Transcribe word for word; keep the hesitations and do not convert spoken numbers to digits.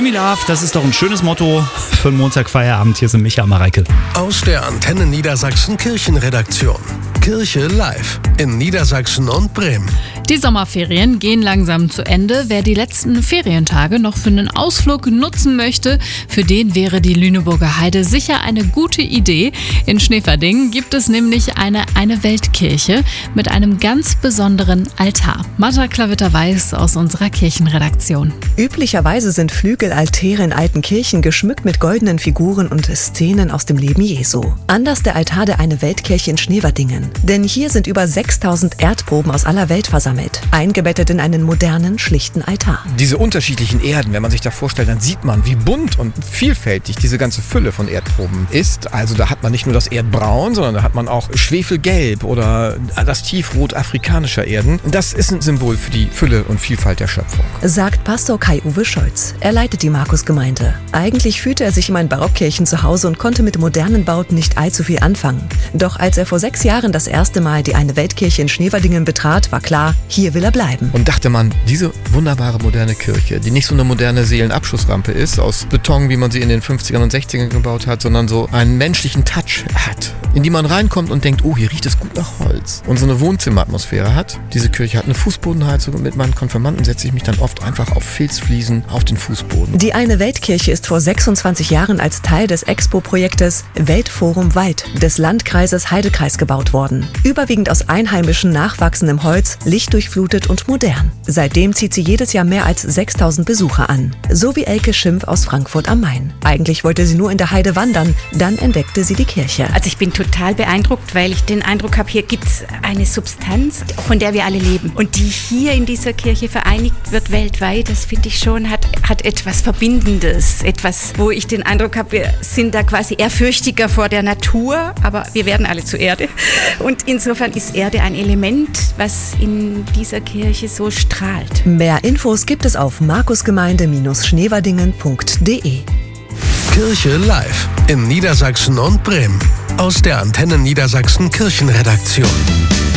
Gimme Love, das ist doch ein schönes Motto für einen Montagfeierabend. Hier sind Micha und Mareike. Aus der Antenne Niedersachsen Kirchenredaktion. Kirche live in Niedersachsen und Bremen. Die Sommerferien gehen langsam zu Ende. Wer die letzten Ferientage noch für einen Ausflug nutzen möchte, für den wäre die Lüneburger Heide sicher eine gute Idee. In Schneverding gibt es nämlich eine eine Weltkirche mit einem ganz besonderen Altar. Marta Klavitter-Weiß aus unserer Kirchenredaktion. Üblicherweise sind Flügelaltäre in alten Kirchen geschmückt mit goldenen Figuren und Szenen aus dem Leben Jesu. Anders der Altar der eine Weltkirche in Schneverdingen. Denn hier sind über sechstausend Erdproben aus aller Welt versammelt, eingebettet in einen modernen, schlichten Altar. Diese unterschiedlichen Erden, wenn man sich da vorstellt, dann sieht man, wie bunt und vielfältig diese ganze Fülle von Erdproben ist. Also da hat man nicht nur das Erdbraun, sondern da hat man auch Schwefelgelb oder das Tiefrot afrikanischer Erden. Das ist ein Symbol für die Fülle und Vielfalt der Schöpfung. Sagt Pastor Kai-Uwe Scholz. Er leitet die Markusgemeinde. Eigentlich fühlte er sich in meinen Barockkirchen zu Hause und konnte mit modernen Bauten nicht allzu viel anfangen. Doch als er vor sechs Jahren das erste Mal die eine Weltkirche in Schneverdingen betrat, war klar, hier will er bleiben. Und dachte man, diese wunderbare moderne Kirche, die nicht so eine moderne Seelenabschussrampe ist, aus Beton, wie man sie in den fünfzigern und sechzigern gebaut hat, sondern so einen menschlichen Touch hat, in die man reinkommt und denkt, oh, hier riecht es gut nach Holz. Und so eine Wohnzimmeratmosphäre hat. Diese Kirche hat eine Fußbodenheizung und mit meinen Konfirmanden setze ich mich dann oft einfach auf Filzfliesen auf den Fußboden. Die eine Weltkirche ist vor sechsundzwanzig Jahren als Teil des Expo-Projektes Weltforum Wald des Landkreises Heidekreis gebaut worden. Überwiegend aus einheimischem, nachwachsendem Holz, lichtdurchflutet und modern. Seitdem zieht sie jedes Jahr mehr als sechstausend Besucher an. So wie Elke Schimpf aus Frankfurt am Main. Eigentlich wollte sie nur in der Heide wandern, dann entdeckte sie die Kirche. Also ich bin total beeindruckt, weil ich den Eindruck habe, hier gibt es eine Substanz, von der wir alle leben. Und die hier in dieser Kirche vereinigt wird weltweit, das finde ich schon, hat, hat etwas Verbindendes. Etwas, wo ich den Eindruck habe, wir sind da quasi ehrfürchtiger vor der Natur, aber wir werden alle zu Erde. Und insofern ist Erde ein Element, was in dieser Kirche so strahlt. Mehr Infos gibt es auf markusgemeinde Schneverdingen punkt de. Kirche live in Niedersachsen und Bremen. Aus der Antenne Niedersachsen Kirchenredaktion.